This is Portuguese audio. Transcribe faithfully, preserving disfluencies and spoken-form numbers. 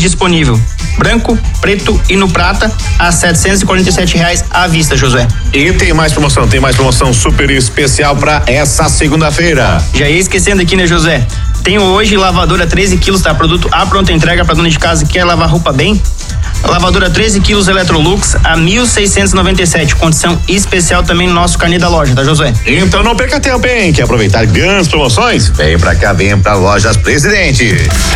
disponível. Branco, preto e no prata a setecentos e quarenta e sete reais à vista, Josué. E tem mais promoção, tem mais promoção super especial para essa segunda-feira. Já ia esquecendo aqui, né, José? Tenho hoje lavadora treze quilos, tá? Produto à pronta entrega para dona de casa que quer lavar roupa bem. Lavadora treze quilos Electrolux a mil seiscentos e noventa e sete, condição especial também no nosso carnê da loja, tá, Josué? Então não perca tempo, hein? Quer aproveitar grandes promoções? Vem pra cá, vem pra Lojas Presidente.